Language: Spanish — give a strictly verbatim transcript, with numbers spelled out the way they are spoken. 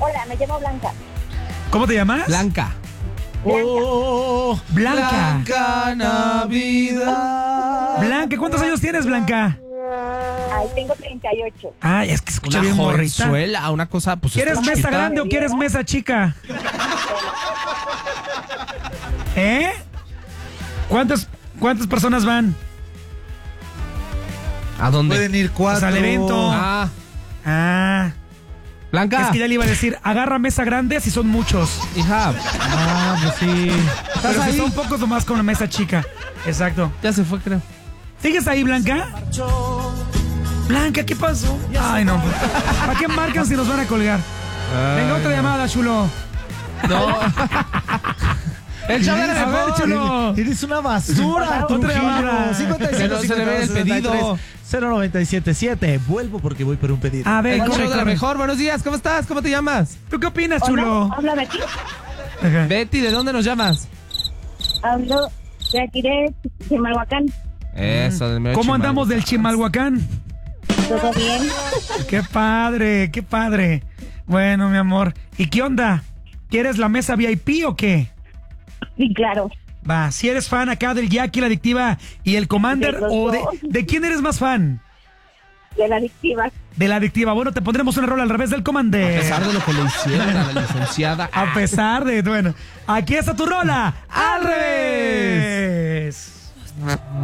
Hola, me llamo Blanca. ¿Cómo te llamas? Blanca. Oh, Blanca. Blanca Navidad. Blanca, ¿cuántos años tienes, Blanca? Ay, tengo treinta y ocho. Ay, es que escucha Una bien morrita. jovenzuela, una cosa, pues. ¿Quieres está mesa chiquita. grande o quieres mesa chica? ¿Eh? ¿Cuántas, cuántas personas van? ¿A dónde? pueden ir cuatro. Pues al evento. Ah, Ah, Blanca. es que ya le iba a decir, agarra mesa grande si son muchos. Hija, Ah, pues sí. ¿Estás Pero si ahí? son pocos nomás con una mesa chica. Exacto. ya se fue, creo. ¿Sigues ahí, Blanca? Blanca, ¿qué pasó? Ay, no. ¿Para qué marcan si nos van a colgar? Venga, otra llamada, chulo. No. El show de la A ver, mejor. chulo. Eres una basura, Otra Trujillo. llamada. cincuenta y Se cinco, no- se le ve el cincuenta y tres, pedido. cero noventa y siete siete. Vuelvo porque voy por un pedido. A ver, El corre, show de la corre. mejor. Buenos días, ¿cómo estás? ¿Cómo te llamas? ¿Tú qué opinas, chulo? Hola, habla Betty. Ajá. Betty, ¿de dónde nos llamas? Hablo de aquí de Chimalhuacán. Eso, del mero ¿Cómo andamos del Chimalhuacán. Chimalhuacán? ¿Todo bien? Qué padre, qué padre. Bueno, mi amor. ¿Y qué onda? ¿Quieres la mesa V I P o qué? Sí, claro. Va, si eres fan acá del Jackie, la Adictiva y el Commander, De los o de, dos. ¿de quién eres más fan? De la adictiva. De la Adictiva. Bueno, te pondremos una rola al revés del A Commander. pesar de lo que le hicieron a la licenciada. A pesar de, bueno, aquí está tu rola al revés.